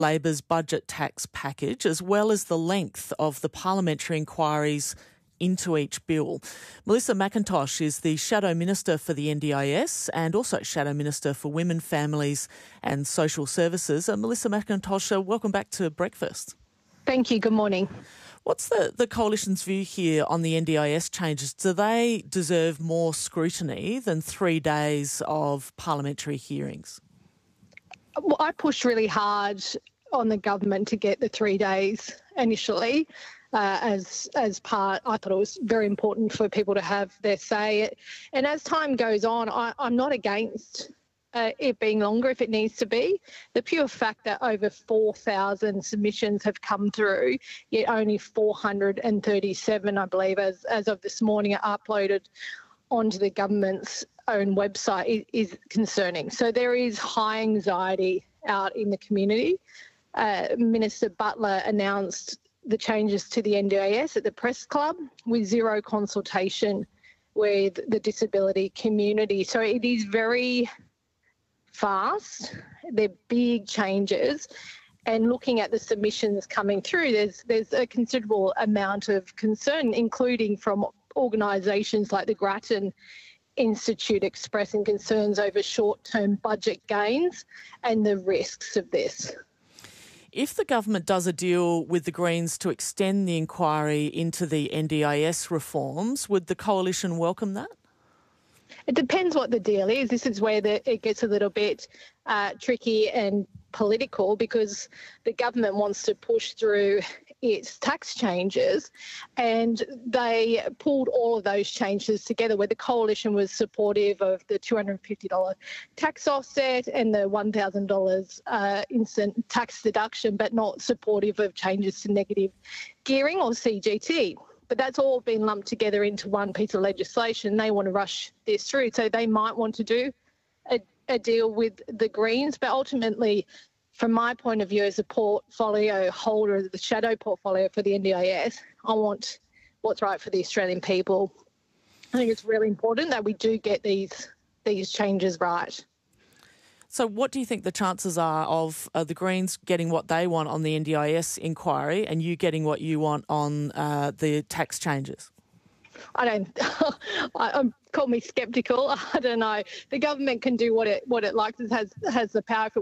Labor's budget tax package, as well as the length of the parliamentary inquiries into each bill. Melissa McIntosh is the Shadow Minister for the NDIS and also Shadow Minister for Women, Families and Social Services. Melissa McIntosh, welcome back to Breakfast. Thank you. Good morning. What's the Coalition's view here on the NDIS changes? Do they deserve more scrutiny than 3 days of parliamentary hearings? Well, I pushed really hard on the government to get the 3 days initially. As part, I thought it was very important for people to have their say. And as time goes on, I'm not against it being longer if it needs to be. The pure fact that over 4,000 submissions have come through, yet only 437, I believe, as of this morning, are uploaded onto the government's own website is concerning. So there is high anxiety out in the community. Minister Butler announced the changes to the NDIS at the Press Club with zero consultation with the disability community. So it is very fast. They're big changes. And looking at the submissions coming through, there's a considerable amount of concern, including from organisations like the Grattan Institute expressing concerns over short-term budget gains and the risks of this. If the government does a deal with the Greens to extend the inquiry into the NDIS reforms, would the Coalition welcome that? It depends what the deal is. This is where it gets a little bit tricky and political, because the government wants to push through its tax changes, and they pulled all of those changes together, where the Coalition was supportive of the $250 tax offset and the $1,000 instant tax deduction, but not supportive of changes to negative gearing or CGT. But that's all been lumped together into one piece of legislation. They want to rush this through, so they might want to do a deal with the Greens. But ultimately, from my point of view as a portfolio holder, the shadow portfolio for the NDIS, I want what's right for the Australian people. I think it's really important that we do get these changes right. So what do you think the chances are of the Greens getting what they want on the NDIS inquiry and you getting what you want on the tax changes? Call me sceptical. I don't know. The government can do what it likes. It has the power. If it